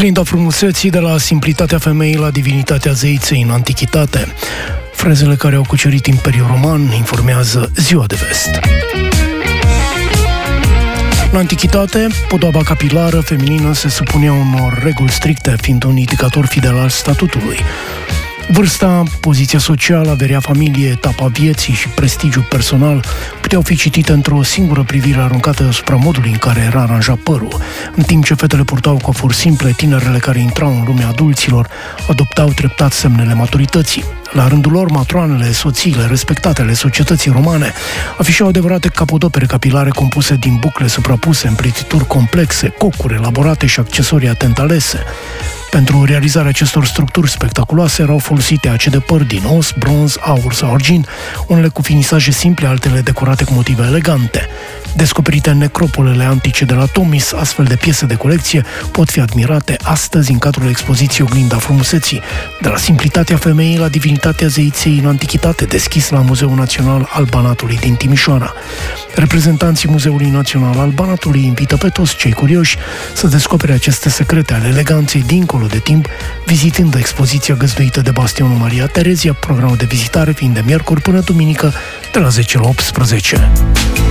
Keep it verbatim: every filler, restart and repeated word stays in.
Oglinda frumuseții, de la simplitatea femeii la divinitatea zeiței în antichitate. Frezele care au cucerit Imperiul Roman, informează Ziua de Vest. În antichitate, podoaba capilară feminină se supunea unor reguli stricte, fiind un indicator fidel al statutului. Vârsta, poziția socială, averea familiei, etapa vieții și prestigiul personal puteau fi citite într-o singură privire aruncată asupra modului în care era aranjat părul. În timp ce fetele purtau coafuri simple, tinerele care intrau în lumea adulților adoptau treptat semnele maturității. La rândul lor, matroanele, soțiile, respectatele societății romane afișau adevărate capodopere capilare compuse din bucle suprapuse, împletituri complexe, cocuri elaborate și accesorii atent alese. Pentru realizarea acestor structuri spectaculoase erau folosite ace de păr din os, bronz, aur sau argint, unele cu finisaje simple, altele decorate cu motive elegante. Descoperite în necropolele antice de la Tomis, astfel de piese de colecție pot fi admirate astăzi în cadrul expoziției Oglinda frumuseții, de la simplitatea femeii la divinitatea zeiței în antichitate, deschis la Muzeul Național al Banatului din Timișoara. Reprezentanții Muzeului Național al Banatului invită pe toți cei curioși să descopere aceste secrete ale eleganței dincolo de timp, vizitând expoziția găzduită de Bastionul Maria Terezia, programul de vizitare fiind de miercuri până duminică de la zece la optsprezece.